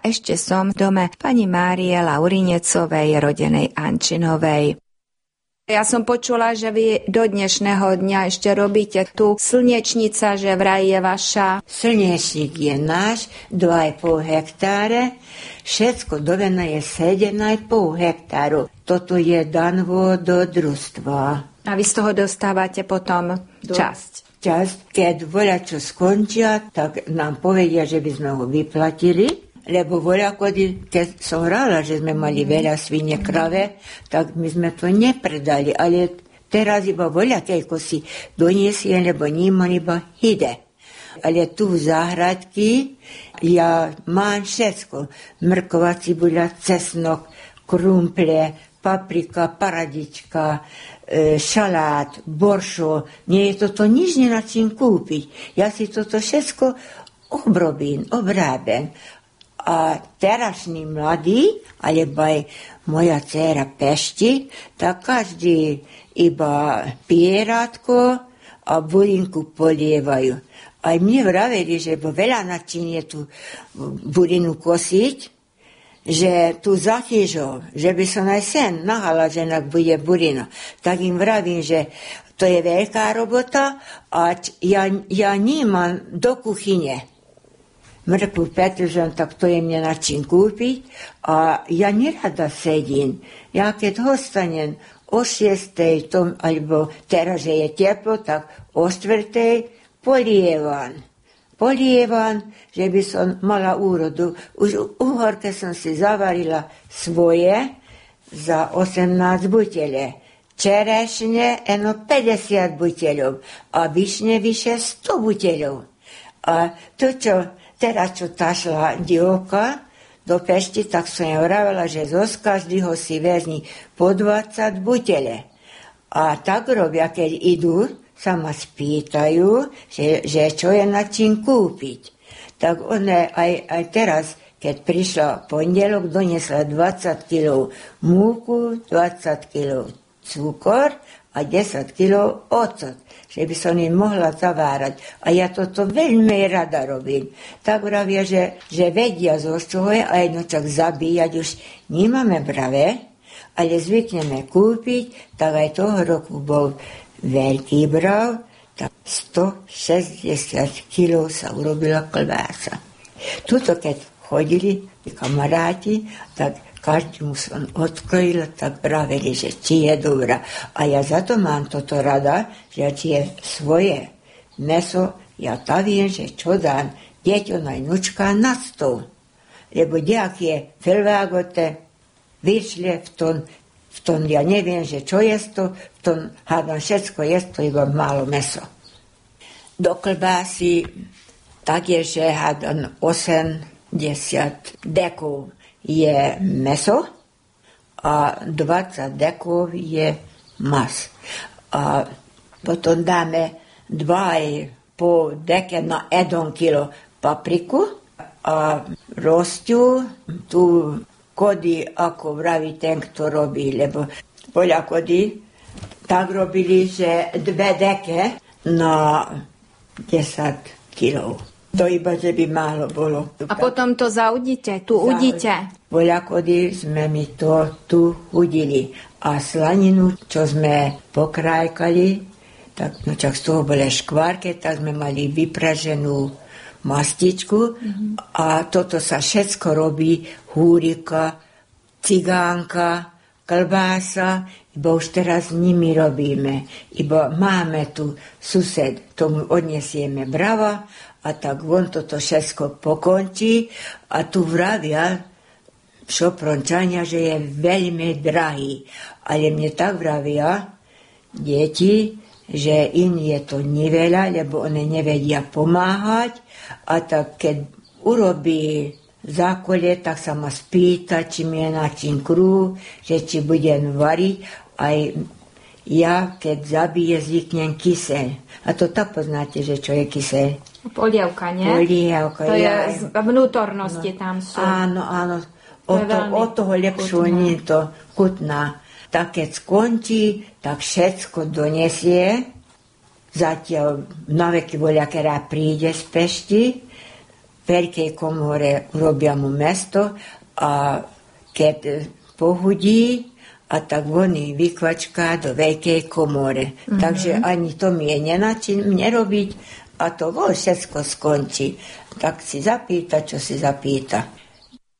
ešte som v dome pani Márie Laurinecovej, rodenej Ančinovej. Ja som počula, že vy do dnešného dňa ešte robíte tu slnečnica, že vraj je vaša. Slnečník je náš, 2,5 hektáre, všetko dovena je 7,5 hektárov. Toto je danvo do družstva. A vy z toho dostávate potom časť. Keď voľačo skončia, tak nám povedia, že by sme ho vyplatili. Lebo voľakody, keď som hrala, že sme mali veľa svine, krave, tak my sme to nepredali. Ale teraz iba voľakejko si doniesie, lebo ním on iba ide. Ale tu v záhradky ja mám všetko. Mrkova, cibuľa, cesnok, krumple, paprika, paradička, šalát, boršo. Nie je toto nič na čím kúpiť. Ja si toto všetko obrábem. A terašní mladí, alebo aj moja dcera Pešti, tak každý iba pierátko a burinku polievajú. Aj mne vraveli, že bo veľa načín je tu burinu kosiť, že tu za chyžou, že by som aj sen nahala, že bude burina. Tak im vravím, že to je veľká robota a ja nemám do kuchyne mrkvu petržan, tak to je mne na čím kúpiť a ja nerada sedím. Ja keď hostanem o 6, alebo teraz, že je teplo, tak o 4 polievam, že by som mala úrodu. Už uhorke som si zavarila svoje za 18 buteľe. Čerešne, 50 buteľov a višne vyše 100 buteľov. A to, teraz, čo tašla dievka do Pešti, tak som ja vravela, že zo každého si vezmi po 20 butele. A tak robia, keď idú, sa ma spýtajú, že čo je na čím kúpiť. Tak ona aj teraz, keď prišla pondelok, doniesla 20 kg múku, 20 kg cukor a 10 kg ocot, že by som im mohla zavárať. A ja toto veľmi rada robím. Tak vravia, že vedia zo čoho je, a jednočak zabíjať už nemáme bravé, ale zvykneme kúpiť, tak aj toho roku bol veľký brav, tak 160 kg sa urobila klbása. Tuto, keď chodili kamaráti, tak každému som odkrojila, tak pravili, že či je dobrá. A ja za to mám toto rada, že či je svoje meso, ja tá viem, že čo dám deťom aj nučka na stôl. Lebo dejak je veľvágote, vyšle v tom ja neviem, že čo je to, v tom hádam všetko je to, iba málo meso. Do klbásy tak je, že hádam 80 dekov je meso a 20 dekov je mas. A potom dáme 2,5 deke na 1 kilo papriku a rostiu tu kody, ako vraví ten, kto robí, lebo poľa kody tak robili, že 2 deke na 10 kilov. To iba, že by málo bolo. A potom to zaudíte, tu udíte. Voľakody sme mi to tu udili. A slaninu, čo sme pokrájkali, tak no čak z toho boli škvárke, tak sme mali vypraženú mastičku. A toto sa všetko robí, húrika, cigánka, klbása, iba už teraz nimi robíme. Iba máme tu sused, tomu odnesieme brava, a tak von toto všetko pokončí a tu vravia Šoprončania, že je veľmi drahý. Ale mne tak vravia deti, že im je to neveľa, lebo one nevedia pomáhať a tak keď urobí zákolie, tak sa ma spýta, či mi je na čím krú, že či budem variť. Aj ja, keď zabije, zvyknem kyseľ. A to tak poznáte, že čo je kyseľ? Polievka, nie? Polievka. To je vnútornosti tam sú. Áno. O toho lepšie nie to chutná. Tak keď skončí, tak všetko donesie. Zatiaľ na veky voľa, ktorá príde z Pešti. veľkej komore urobia mu mesto a keď pohudí, a tak oni vykvačká do veľkej komore. Takže ani to mi je nerobiť a to všetko skončí. Tak si zapýta, čo si zapýta.